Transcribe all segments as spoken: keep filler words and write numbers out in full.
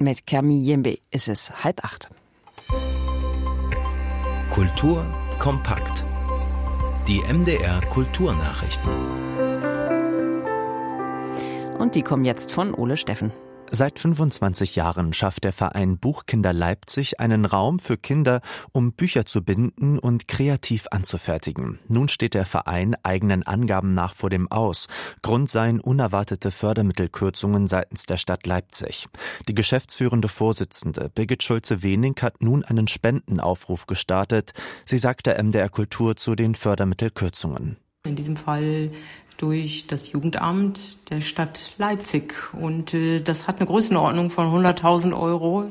Mit Kermi Jembe ist es halb acht. Kultur kompakt. Die M D R Kulturnachrichten. Und die kommen jetzt von Ole Steffen. Seit fünfundzwanzig Jahren schafft der Verein Buchkinder Leipzig einen Raum für Kinder, um Bücher zu binden und kreativ anzufertigen. Nun steht der Verein eigenen Angaben nach vor dem Aus. Grund seien unerwartete Fördermittelkürzungen seitens der Stadt Leipzig. Die geschäftsführende Vorsitzende Birgit Schulze-Wening hat nun einen Spendenaufruf gestartet. Sie sagt der M D R Kultur zu den Fördermittelkürzungen. In diesem Fall durch das Jugendamt der Stadt Leipzig. Und äh, das hat eine Größenordnung von hunderttausend Euro,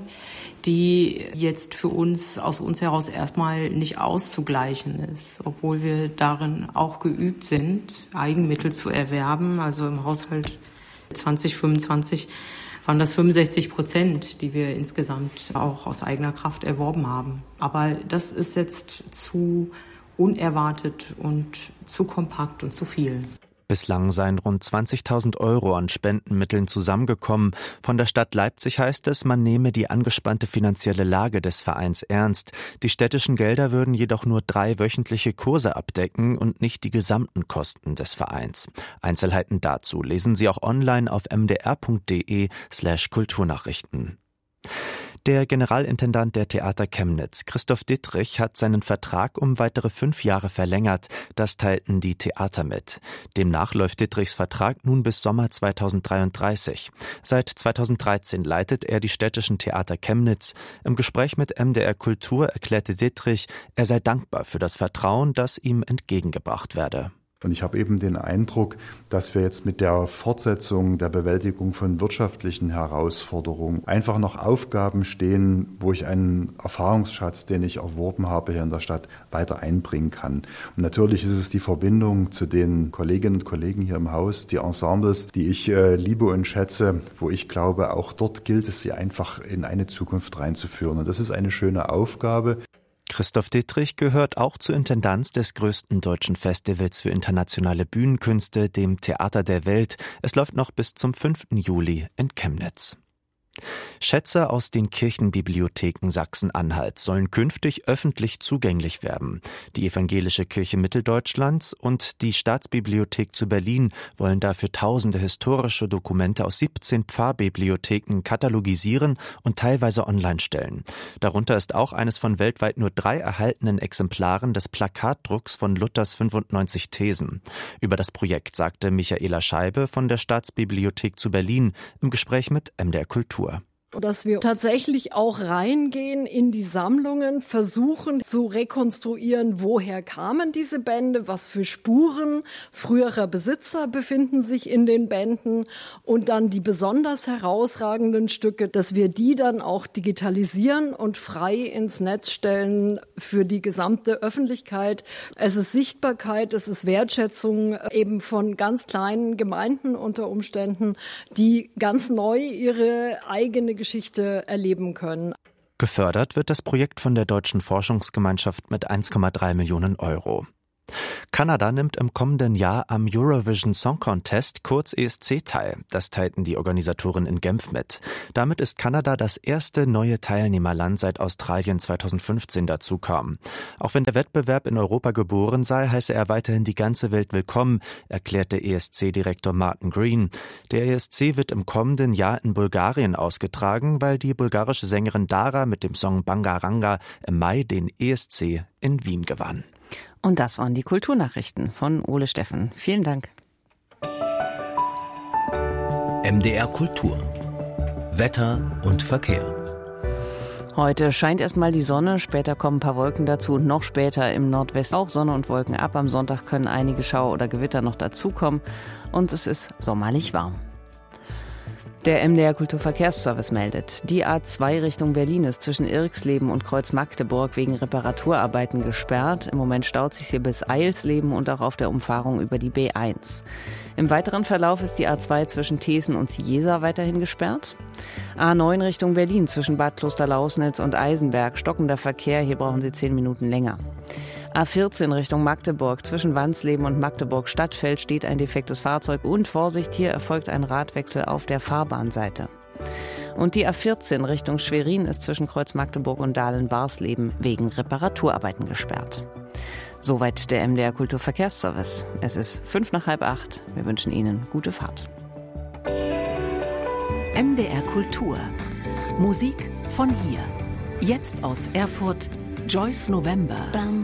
die jetzt für uns, aus uns heraus erstmal nicht auszugleichen ist, obwohl wir darin auch geübt sind, Eigenmittel zu erwerben. Also im Haushalt zwanzig fünfundzwanzig waren das fünfundsechzig Prozent, die wir insgesamt auch aus eigener Kraft erworben haben. Aber das ist jetzt zu unerwartet und zu kompakt und zu viel. Bislang seien rund zwanzigtausend Euro an Spendenmitteln zusammengekommen. Von der Stadt Leipzig heißt es, man nehme die angespannte finanzielle Lage des Vereins ernst. Die städtischen Gelder würden jedoch nur drei wöchentliche Kurse abdecken und nicht die gesamten Kosten des Vereins. Einzelheiten dazu lesen Sie auch online auf m d r punkt d e slash Kulturnachrichten. Der Generalintendant der Theater Chemnitz, Christoph Dittrich, hat seinen Vertrag um weitere fünf Jahre verlängert. Das teilten die Theater mit. Demnach läuft Dittrichs Vertrag nun bis Sommer zweitausenddreiunddreißig. Seit zweitausenddreizehn leitet er die städtischen Theater Chemnitz. Im Gespräch mit M D R Kultur erklärte Dittrich, er sei dankbar für das Vertrauen, das ihm entgegengebracht werde. Und ich habe eben den Eindruck, dass wir jetzt mit der Fortsetzung der Bewältigung von wirtschaftlichen Herausforderungen einfach noch Aufgaben stehen, wo ich einen Erfahrungsschatz, den ich erworben habe hier in der Stadt, weiter einbringen kann. Und natürlich ist es die Verbindung zu den Kolleginnen und Kollegen hier im Haus, die Ensembles, die ich äh, liebe und schätze, wo ich glaube, auch dort gilt es, sie einfach in eine Zukunft reinzuführen. Und das ist eine schöne Aufgabe. Christoph Dittrich gehört auch zur Intendanz des größten deutschen Festivals für internationale Bühnenkünste, dem Theater der Welt. Es läuft noch bis zum fünften Juli in Chemnitz. Schätze aus den Kirchenbibliotheken Sachsen-Anhalt sollen künftig öffentlich zugänglich werden. Die Evangelische Kirche Mitteldeutschlands und die Staatsbibliothek zu Berlin wollen dafür tausende historische Dokumente aus siebzehn Pfarrbibliotheken katalogisieren und teilweise online stellen. Darunter ist auch eines von weltweit nur drei erhaltenen Exemplaren des Plakatdrucks von Luthers fünfundneunzig Thesen. Über das Projekt sagte Michaela Scheibe von der Staatsbibliothek zu Berlin im Gespräch mit M D R Kultur. Dass wir tatsächlich auch reingehen in die Sammlungen, versuchen zu rekonstruieren, woher kamen diese Bände, was für Spuren früherer Besitzer befinden sich in den Bänden und dann die besonders herausragenden Stücke, dass wir die dann auch digitalisieren und frei ins Netz stellen für die gesamte Öffentlichkeit. Es ist Sichtbarkeit, es ist Wertschätzung eben von ganz kleinen Gemeinden unter Umständen, die ganz neu ihre eigene Geschichte erleben können. Gefördert wird das Projekt von der Deutschen Forschungsgemeinschaft mit eins Komma drei Millionen Euro. Kanada nimmt im kommenden Jahr am Eurovision Song Contest, kurz E S C, teil. Das teilten die Organisatoren in Genf mit. Damit ist Kanada das erste neue Teilnehmerland seit Australien zweitausendfünfzehn dazukam. Auch wenn der Wettbewerb in Europa geboren sei, heiße er weiterhin die ganze Welt willkommen, erklärte E S C-Direktor Martin Green. Der E S C wird im kommenden Jahr in Bulgarien ausgetragen, weil die bulgarische Sängerin Dara mit dem Song Bangaranga im Mai den E S C in Wien gewann. Und das waren die Kulturnachrichten von Ole Steffen. Vielen Dank. M D R Kultur. Wetter und Verkehr. Heute scheint erstmal die Sonne, später kommen ein paar Wolken dazu und noch später im Nordwesten auch Sonne und Wolken ab. Am Sonntag können einige Schauer oder Gewitter noch dazukommen und es ist sommerlich warm. Der M D R Kulturverkehrsservice meldet, die A zwei Richtung Berlin ist zwischen Irxleben und Kreuz Magdeburg wegen Reparaturarbeiten gesperrt. Im Moment staut sich hier bis Eilsleben und auch auf der Umfahrung über die B eins. Im weiteren Verlauf ist die A zwei zwischen Thesen und Ciesa weiterhin gesperrt. A neun Richtung Berlin zwischen Bad Klosterlausnitz und Eisenberg, stockender Verkehr, hier brauchen Sie zehn Minuten länger. A vierzehn Richtung Magdeburg zwischen Wansleben und Magdeburg Stadtfeld steht ein defektes Fahrzeug und Vorsicht, hier erfolgt ein Radwechsel auf der Fahrbahnseite. Und die A vierzehn Richtung Schwerin ist zwischen Kreuz Magdeburg und Dahlen-Barsleben wegen Reparaturarbeiten gesperrt. Soweit der M D R Kulturverkehrsservice. Es ist fünf nach halb acht. Wir wünschen Ihnen gute Fahrt. M D R Kultur. Musik von hier. Jetzt aus Erfurt, Joyce November.